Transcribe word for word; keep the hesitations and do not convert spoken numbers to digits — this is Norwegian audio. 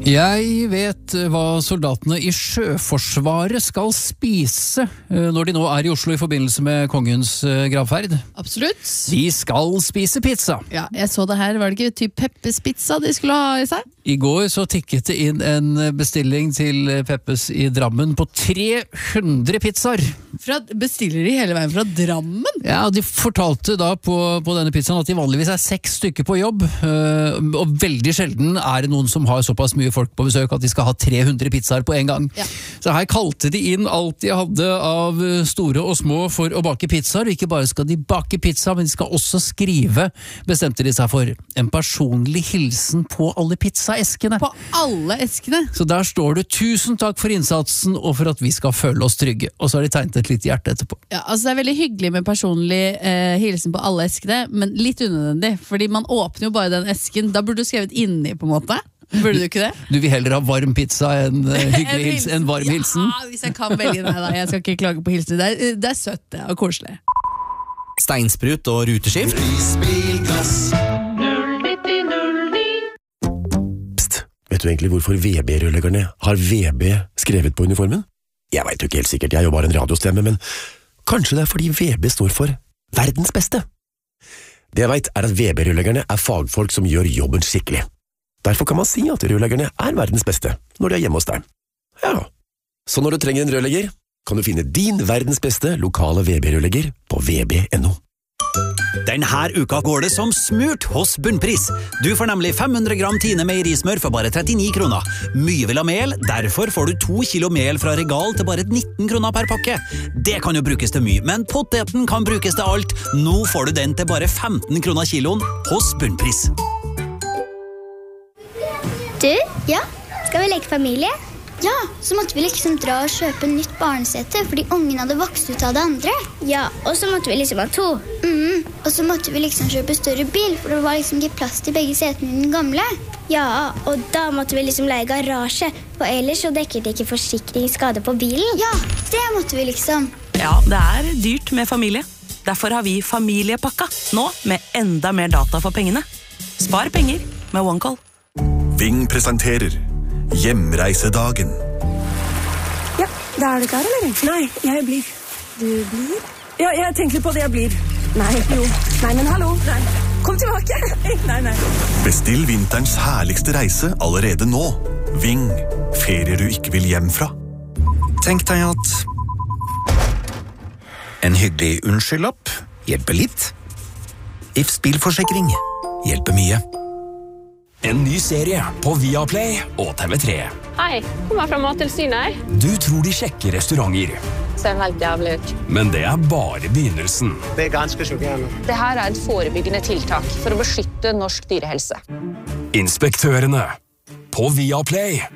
Jeg vet hva soldatene i Sjøforsvaret skal spise når de nå er i Oslo i forbindelse med kongens gravferd. Absolutt. De skal spise pizza. Ja, jeg så det her. Var det ikke typ Peppes pizza de skulle ha i seg? I går så tikket det inn en bestilling til Peppes i Drammen på tre hundre pizzaer. Fra, bestiller de hele veien fra Drammen? Ja, de fortalte da på, på denne pizzaen at de vanligvis er seks stykker på jobb, og veldig sjelden er det noen som har såpass mye folk på besøk at de skal ha tre hundre pizzaer på en gang. Ja. Så her kalte de inn alt de hadde av store og små for å bake pizzaer, og ikke bare skal de bake pizza, men de skal også skrive, bestemte de seg for, en personlig hilsen på alle pizzaeskene. På alle eskene? Så der står det, tusen takk for innsatsen, og for at vi skal føle oss trygge. Og så har de tegnet et lite hjerte etterpå. Ja, altså det er veldig hyggelig med personlig eh, hilsen på alle eskene, men litt unødvendig, fordi man åpner jo bare den esken, da burde du skrevet inni på en måte. Burde du ikke det? Du vil heller ha varm pizza enn uh, hyggelig hilsen, en varm hilsen? Ja, hvis jeg kan velge det da. Jeg skal ikke klage på hilsen. Det er, det er søtt det, og koselig. Steinsprut og ruteskift. Psst, vet du egentlig hvorfor V B-rørleggerne har V B skrevet på uniformen? Jeg vet jo ikke helt sikkert, jeg er jo bare en radiostemme, men kanskje det er fordi V B står for verdens beste. Det jeg vet er at V B-rørleggerne er fagfolk som gjør jobben skikkelig. Derfor kan man si at rørleggerne er verdens beste når de er hjemme hos deg. Ja, så når du trenger en rørlegger, kan du finne din verdens beste lokale V B-rørlegger på v b punktum no. Denne uka går det som smurt hos Bunnpris. Du får nemlig fem hundre gram Tine meierismør for bare trettini kroner. Mye vil ha mel, derfor får du to kilo mel fra Regal til bare nitten kroner per pakke. Det kan jo brukes til mye, men poteten kan brukes til alt. Nå får du den til bare femten kroner kiloen hos Bunnpris. Du, ja, skal vi leke familie? Ja, så måtte vi liksom dra og kjøpe nytt barnesete, fordi ungen hadde vokst ut av det andre. Ja, og så måtte vi liksom ha to. Mm, og så måtte vi liksom kjøpe større bil, for det var liksom ikke plass til begge setene i den gamle. Ja, og da måtte vi liksom leie garasje, for ellers så dekket ikke forsikringsskade på bilen. Ja, det måtte vi liksom. Ja, det er dyrt med familie. Derfor har vi familiepakka, nå med enda mer data for pengene. Spar penger med OneCall. Ving presenterer Hjemreisedagen. Ja, da er du klar, eller? Nei, jeg blir. Du blir? Ja, jeg tenker på det jeg blir. Nei, jo. Nei, men hallo. Nei. Kom tilbake. Nei, nei. Bestill vinterens herligste reise allerede nå. Ving, ferier du ikke vil hjem fra. Tenk deg at en hyggelig unnskyldlapp hjelper litt. Ifs bilforsikring hjelper mye. En ny serie på Viaplay og T V tre. Hei, kommer fra Mattilsynet. Du tror de sjekker restauranter. Ser helt jævlig ut. Men det er bare begynnelsen. Det er ganske sjokkerende. Det her er et forebyggende tiltak for å beskytte norsk dyrehelse. Inspektørene på Viaplay.